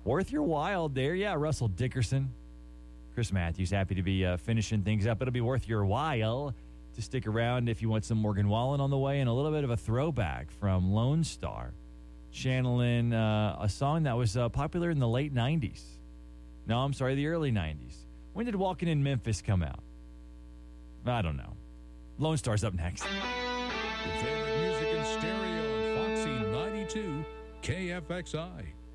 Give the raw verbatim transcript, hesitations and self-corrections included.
Worth your while there. Yeah, Russell Dickerson. Chris Matthews, happy to be uh, finishing things up. It'll be worth your while to stick around if you want some Morgan Wallen on the way and a little bit of a throwback from Lone Star, channeling uh, a song that was uh, popular in the late nineties. No, I'm sorry, the early nineties. When did Walking in Memphis come out? I don't know. Lone Star's up next. Your favorite music in stereo on Foxy ninety-two K F X I.